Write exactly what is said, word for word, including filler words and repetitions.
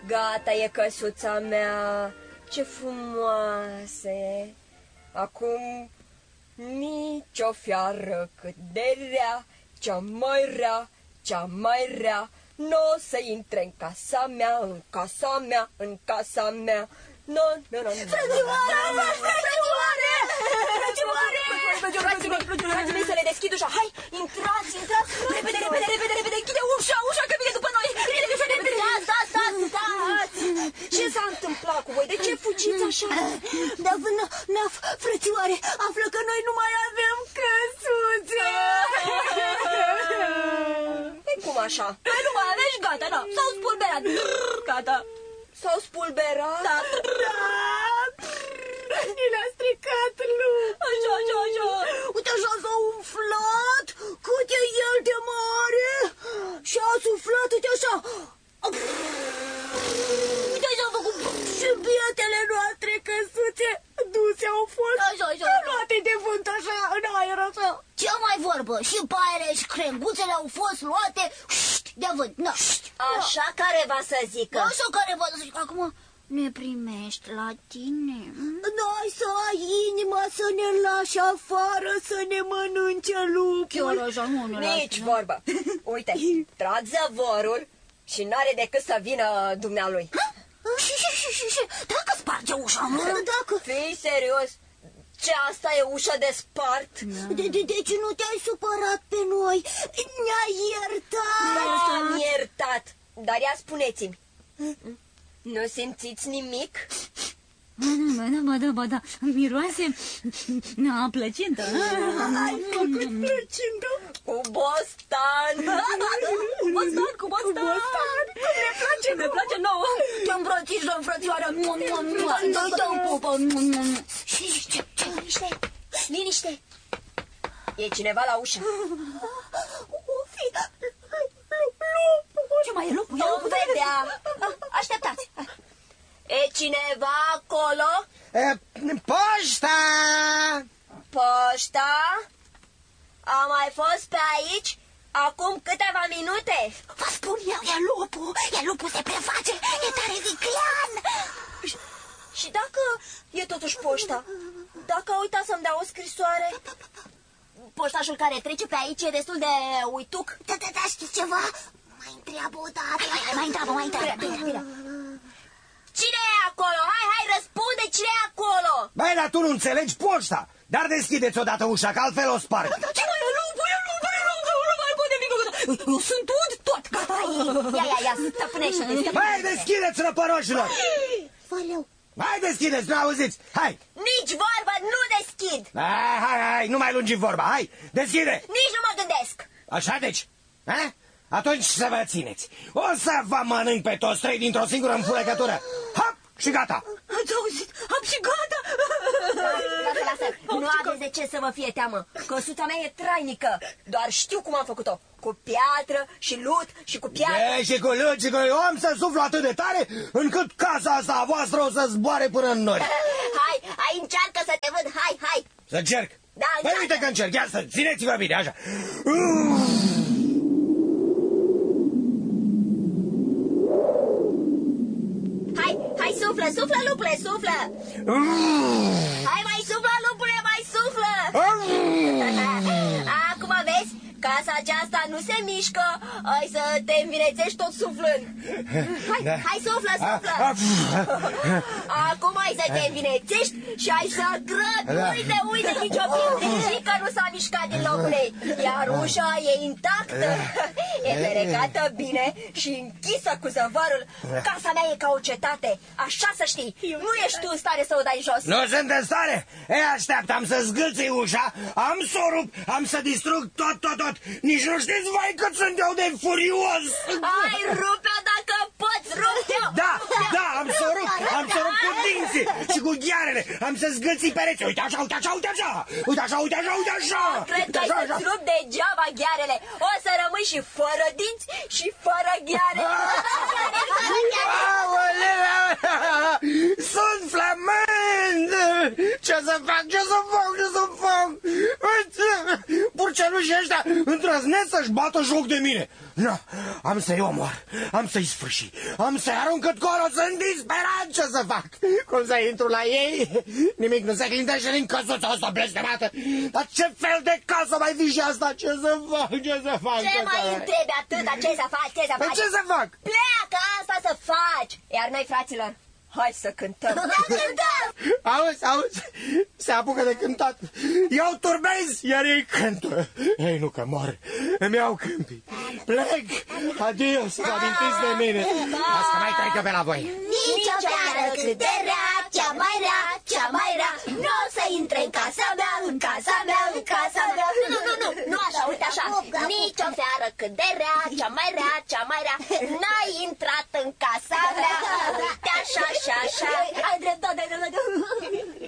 Gata e căsuța mea, ce frumoasă e. Acum nici o fiară cât de rea, cea mai rea, cea mai rea, n-o să intre în casa mea, în casa mea, în casa mea. No, no, no, no. Frățioare! Frățioare! Frățioare! Frații mei, să le deschid ușa. Hai, intrați, intrați. Repede, repede, repede, repede, închide ușa, ușa că vine după noi. Repede, ușa, repede. Da, da, da, ce s-a întâmplat cu voi? De ce fugiți așa? Naf, naf, frățioare, află că noi nu mai avem căsuță. Păi cum așa? Noi nu mai avem și gata, da, s-au spulberat. Gata. S-au spulberat? Da. Ni l-a stricat lup. Așa, așa, așa. Uite așa s-a umflat, cât e el de mare. Și a suflat, uite așa. Uite așa a făcut. Și bietele noastre căsuțe duse au fost. Așa, așa. Luate de vânt așa, în aer așa. Ce mai vorbă? Și paiele și crenguțele au fost luate de vânt. Na. Așa care va să zică. Așa care va să zică. Acum ne primești la tine. N-ai să ai inima să ne lași afară să ne mănânce lupul. Chiar așa, nu ne Nici vorbă. Uite, trag zăvorul și n-are decât să vină dumnealui. Și, și, și, și, și, dacă sparge ușa, mă? Dacă... Fii serios? Ce, asta e ușa de spart? De, de, deci nu te-ai supărat pe noi? Ne-ai iertat? Da, am iertat. Dar ia spuneți-mi, nu simțiți nimic? Ba da, ba da, ba da, miroase a plăcintă. Ai făcut plăcintă? Cu bostan. Cu bostan, cu bostan. Cum ne place, ne place nouă. Te îmbrățișăm, frățioară. Noi dăm pupă. Și ce, ce? Liniște, liniște. E cineva la ușă. O fi lupul. Ce mai e lupul? Nu vedea. Așteptați. E cineva acolo? E, poșta! Poșta? A mai fost pe aici acum câteva minute. Vă spun eu, e lupul. E lupul, se preface. E tare viclean. Și, și dacă e totuși poșta? Dacă a uitat să-mi dea o scrisoare? Poștașul care trece pe aici e destul de uituc. Da, da, da, știți ceva? Mai întreabă o dată. Mai întreabă, mai întreabă. Bine, bine. Cine e acolo? Hai, hai, răspunde, cine e acolo? Băi, dar tu nu înțelegi poșta. Dar deschideți odată ușa, că altfel o sparg. Ce mai e lupul? E lupul, e lupul, nu mai putem nimic. Eu sunt ud tot, gata. Ia, ia, ia, stăpânește-te. Băi, deschideți, răpăroșilor. Valeu. Hai, deschideți, nu auziți, hai. Nici vorba, nu deschid. Hai, hai, hai, nu mai lungi vorba, hai, deschide. Nici nu mă gândesc. Așa deci, ha? Atunci să vă țineți. O să vă mănânc pe toți trei dintr-o singură înfulecătură. Hop, și gata. Ați auzit? Am și gata. Lasă, lasă, nu aveți de ce să vă fie teamă. Căsuța mea e trainică. Doar știu cum am făcut-o. Cu piatră și lut și cu piatră. E, și cu lut și cu... Eu am să suflu atât de tare încât casa asta a voastră o să zboare până în nori. Hai, hai, încearcă să te văd, hai, hai. Să încerc? Da, păi încearcă. uite că încerc, ia să țineți-vă bine, așa. Hai, hai, suflă, suflă, lupule, suflă. Hai, mai suflă, lupule, mai suflă. Acum vezi, casa aceasta nu se mișcă. Ai să te învinețești tot suflând. Hai, da. hai, suflă, suflă. Acum ai să te învinețești și ai să grăbi. Da. Uite, uite, nici o pietrică nu s-a mișcat din locul ei. Iar ușa e intactă. E ferecată bine și închisă cu zăvorul. Casa mea e ca o cetate, așa să știi. Nu ești tu în stare să o dai jos. Nu sunt în stare? E, așteaptă, am să zgâlțui ușa, am să o rup, am să distrug tot, tot, tot. Nici nu știți, vai, cât sunt eu de furios. Ai, rupe-o dacă poți, rupe-o. Da, da, am să o rup, am să o rup cu dinții și cu ghearele. Am să zgâlții pereți. Uite așa, uite așa, uite așa. Uite așa, uite așa, uite așa. Cred că ai să-ți rup degeaba ghearele. O să rămâi și fără dinți și fără gheare. Sunt flămând! Ce să fac, ce să fac, ce să fac? nu și ăștia îndrăznesc să-și bată joc de mine. No, am să-i omor, am să-i sfârși, am să-i arunc cât colo, sunt disperat ce să fac. Cum să intru la ei? Nimic nu se clintește din căsuța asta blestemată. Dar ce fel de casă mai fi și asta? Ce să fac, ce să fac? Ce mai întrebi atâta? Ce să faci, ce să faci? Ce să fac? Pleacă, asta să faci! Iar noi, fraților, hai să cântăm! Da, cântăm! Auzi, auzi, se apucă de cântat. Eu turbez, iar ei cântă. Ei, nu că mor, îmi iau câmpii. Plec, adio, să vă amintiți de mine. Las că mai trecă pe la voi. Nici o seară cât de rea, cea mai rea, cea mai rea, nu o să intre în casa mea, în casa mea, în casa mea. Nu, nu, nu, nu, nu așa, uite așa. Nici o seară cât de rea, cea mai rea, cea mai rea, n-ai intrat în casa mea. Uite așa, așa, așa. Ai dreptate, ai dreptate.